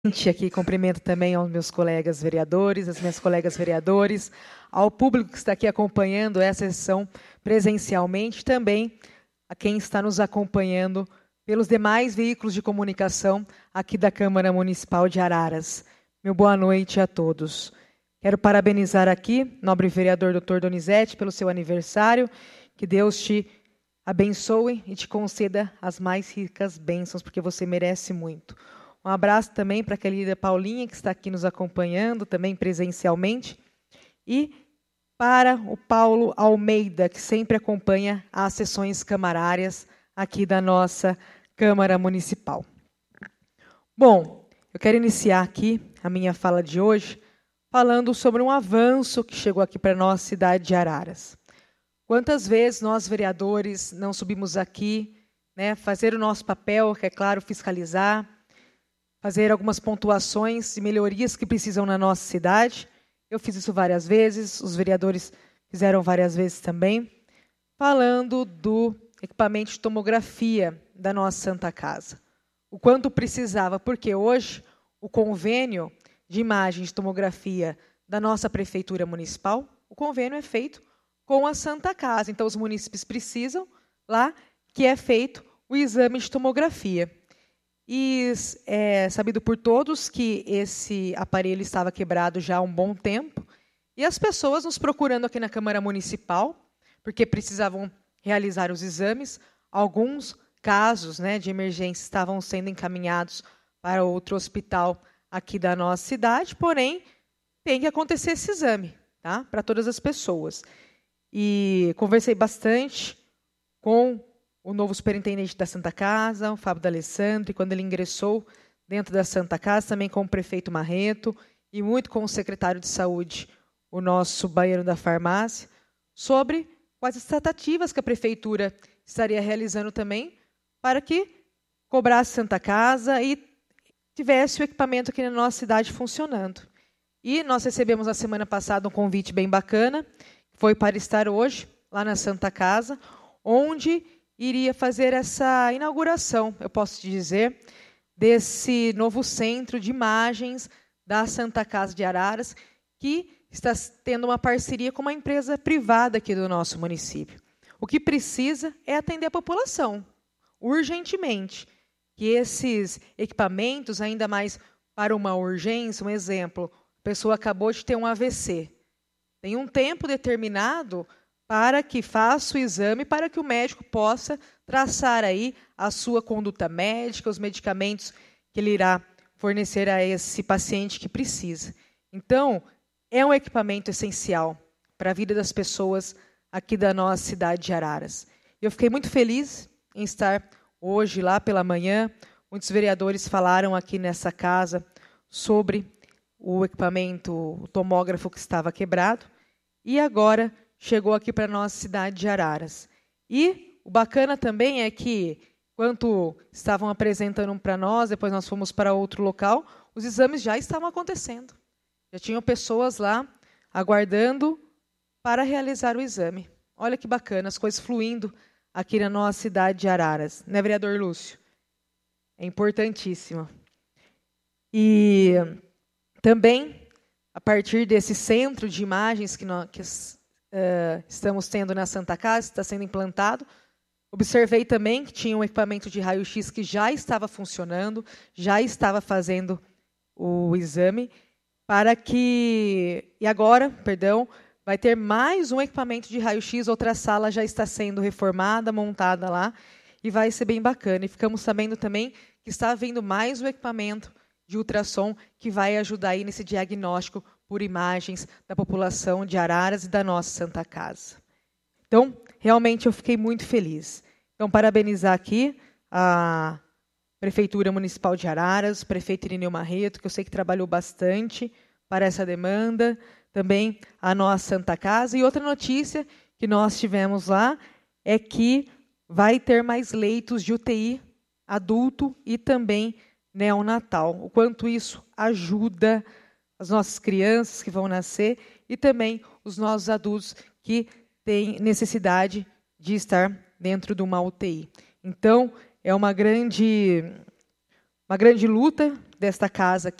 Aqui cumprimento também aos meus colegas vereadores, às minhas colegas vereadores, ao público que está aqui acompanhando essa sessão presencialmente, também a quem está nos acompanhando pelos demais veículos de comunicação aqui da Câmara Municipal de Araras. Meu boa noite a todos. Quero parabenizar aqui, nobre vereador Dr. Donizete, pelo seu aniversário. Que Deus te abençoe e te conceda as mais ricas bênçãos, porque você merece muito. Um abraço também para a querida Paulinha, que está aqui nos acompanhando, também presencialmente. E para o Paulo Almeida, que sempre acompanha as sessões camarárias aqui da nossa Câmara Municipal. Bom, eu quero iniciar aqui a minha fala de hoje falando sobre um avanço que chegou aqui para a nossa cidade de Araras. Quantas vezes nós, vereadores, não subimos aqui, fazer o nosso papel, que é claro, fiscalizar, fazer algumas pontuações e melhorias que precisam na nossa cidade. Eu fiz isso várias vezes, os vereadores fizeram várias vezes também, falando do equipamento de tomografia da nossa Santa Casa. O quanto precisava, porque hoje o convênio de imagem de tomografia da nossa Prefeitura Municipal, o convênio é feito com a Santa Casa. Então, os munícipes precisam lá que é feito o exame de tomografia. E é sabido por todos que esse aparelho estava quebrado já há um bom tempo, e as pessoas nos procurando aqui na Câmara Municipal, porque precisavam realizar os exames. Alguns casos de emergência estavam sendo encaminhados para outro hospital aqui da nossa cidade, porém, tem que acontecer esse exame, tá? Para todas as pessoas. E conversei bastante com o novo superintendente da Santa Casa, o Fábio D'Alessandro, e quando ele ingressou dentro da Santa Casa, também com o prefeito Marreto, e muito com o secretário de Saúde, o nosso baiano da farmácia, sobre quais as tratativas que a Prefeitura estaria realizando também para que cobrasse Santa Casa e tivesse o equipamento aqui na nossa cidade funcionando. E nós recebemos na semana passada um convite bem bacana, que foi para estar hoje lá na Santa Casa, onde iria fazer essa inauguração, eu posso dizer, desse novo centro de imagens da Santa Casa de Araras, que está tendo uma parceria com uma empresa privada aqui do nosso município. O que precisa é atender a população, urgentemente, que esses equipamentos, ainda mais para uma urgência, um exemplo, a pessoa acabou de ter um AVC. Tem um tempo determinado para que faça o exame, para que o médico possa traçar aí a sua conduta médica, os medicamentos que ele irá fornecer a esse paciente que precisa. Então, é um equipamento essencial para a vida das pessoas aqui da nossa cidade de Araras. Eu fiquei muito feliz em estar hoje lá pela manhã. Muitos vereadores falaram aqui nessa casa sobre o equipamento, o tomógrafo que estava quebrado, e agora chegou aqui para a nossa cidade de Araras. E o bacana também é que, enquanto estavam apresentando para nós, depois nós fomos para outro local, os exames já estavam acontecendo. Já tinham pessoas lá aguardando para realizar o exame. Olha que bacana, as coisas fluindo aqui na nossa cidade de Araras. Né, vereador Lúcio? É importantíssimo. E também, a partir desse centro de imagens que estamos tendo na Santa Casa, está sendo implantado, observei também que tinha um equipamento de raio-x que já estava funcionando, já estava fazendo o exame, e agora, vai ter mais um equipamento de raio-x, outra sala já está sendo reformada, montada lá, e vai ser bem bacana. E ficamos sabendo também que está vindo mais um equipamento de ultrassom que vai ajudar aí nesse diagnóstico por imagens da população de Araras e da nossa Santa Casa. Então, realmente eu fiquei muito feliz. Então, parabenizar aqui a Prefeitura Municipal de Araras, o prefeito Irineu Marreto, que eu sei que trabalhou bastante para essa demanda, também a nossa Santa Casa. E outra notícia que nós tivemos lá é que vai ter mais leitos de UTI adulto e também neonatal. O quanto isso ajuda as nossas crianças que vão nascer e também os nossos adultos que têm necessidade de estar dentro de uma UTI. Então, é uma grande uma grande luta desta casa aqui,